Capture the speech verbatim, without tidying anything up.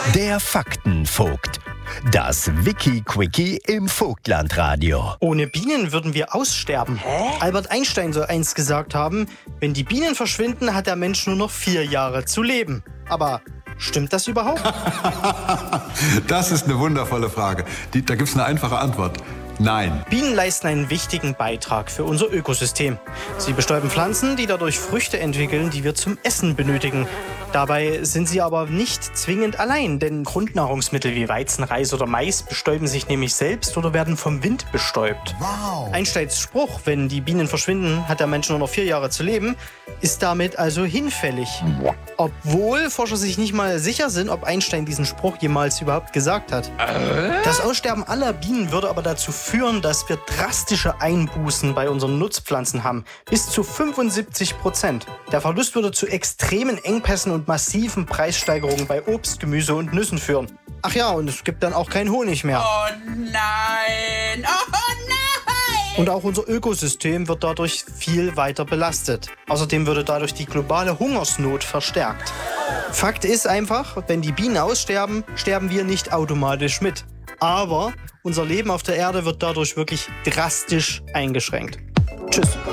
Der Faktenvogt. Das Wiki-Quickie im Vogtlandradio. Ohne Bienen würden wir aussterben. Hä? Albert Einstein soll einst gesagt haben, wenn die Bienen verschwinden, hat der Mensch nur noch vier Jahre zu leben. Aber stimmt das überhaupt? Das ist eine wundervolle Frage. Die, da gibt es eine einfache Antwort. Nein. Bienen leisten einen wichtigen Beitrag für unser Ökosystem. Sie bestäuben Pflanzen, die dadurch Früchte entwickeln, die wir zum Essen benötigen. Dabei sind sie aber nicht zwingend allein, denn Grundnahrungsmittel wie Weizen, Reis oder Mais bestäuben sich nämlich selbst oder werden vom Wind bestäubt. Wow. Einsteins Spruch, wenn die Bienen verschwinden, hat der Mensch nur noch vier Jahre zu leben, ist damit also hinfällig. Obwohl Forscher sich nicht mal sicher sind, ob Einstein diesen Spruch jemals überhaupt gesagt hat. Das Aussterben aller Bienen würde aber dazu führen, dass wir drastische Einbußen bei unseren Nutzpflanzen haben. Bis zu fünfundsiebzig Prozent. Der Verlust würde zu extremen Engpässen und massiven Preissteigerungen bei Obst, Gemüse und Nüssen führen. Ach ja, und es gibt dann auch keinen Honig mehr. Oh nein! Oh nein! Und auch unser Ökosystem wird dadurch viel weiter belastet. Außerdem würde dadurch die globale Hungersnot verstärkt. Fakt ist einfach, wenn die Bienen aussterben, sterben wir nicht automatisch mit. Aber unser Leben auf der Erde wird dadurch wirklich drastisch eingeschränkt. Tschüss.